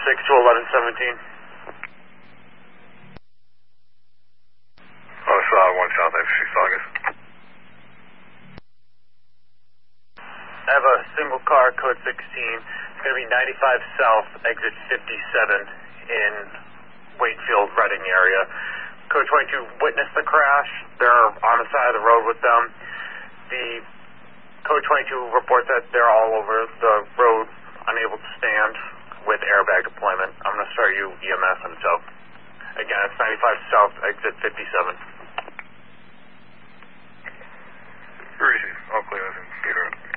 to 1117. Oh, it's 1 South F6 August. I have a single car, code 16. It's going to be 95 South, exit 57 in Wakefield, Reading area. Code 22 witnessed the crash. They're on the side of the road with them. The Code 22 reports that they're all over the road, unable to stand with airbag deployment. I'm going to start you EMS in tow. Again, it's 95 South, exit 57. Where is he? All clear, Peter.